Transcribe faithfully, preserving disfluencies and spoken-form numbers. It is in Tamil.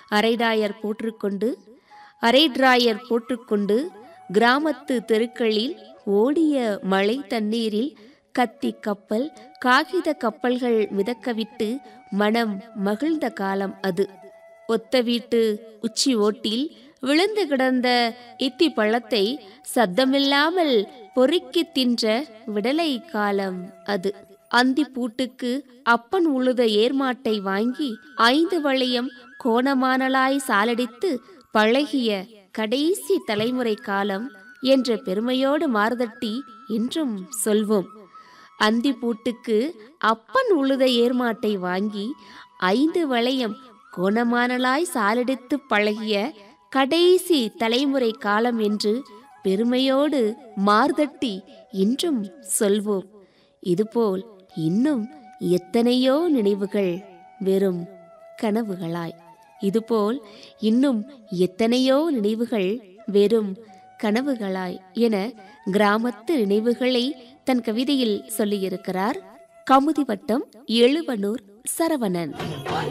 அரைடாயர் போற்றுக்கொண்டு அரைட்ராயர் போற்றுக்கொண்டு கிராமத்து தெருக்களில் ஓடிய மழை தண்ணீரில் கத்தி கப்பல் காகித கப்பல்கள் மிதக்கவிட்டு மனம் மகிழ்ந்த காலம் அது. ஒத்த வீட்டு உச்சி ஓட்டில் விழுந்து கிடந்த இத்தி பழத்தை சத்தமில்லாமல் பொறுக்கி தின்ற விடலை காலம் அது. அந்தி பூட்டுக்கு அப்பன் உழுத ஏர்மாட்டை வாங்கி ஐந்து வளையம் கோணமானலாய் சாலடித்து பழகிய கடைசி தலைமுறை காலம் என்ற பெருமையோடு மார்தட்டி இன்றும் சொல்வோம். அந்தி பூட்டுக்கு அப்பன் உழுத ஏர்மாட்டை வாங்கி ஐந்து வளையம் கோணமானலாய் சாலடித்து பழகிய கடைசி தலைமுறை காலம் என்று பெருமையோடு மார்தட்டி இன்றும் சொல்வோம். இதுபோல் இன்னும் எத்தனையோ நினைவுகள் வெறும் கனவுகளாய் இதுபோல் இன்னும் எத்தனையோ நினைவுகள் வெறும் கனவுகளாய் என கிராமத்து நினைவுகளை தன் கவிதையில் சொல்லியிருக்கிறார் கமுதிவட்டம் எழுவனூர் சரவணன்.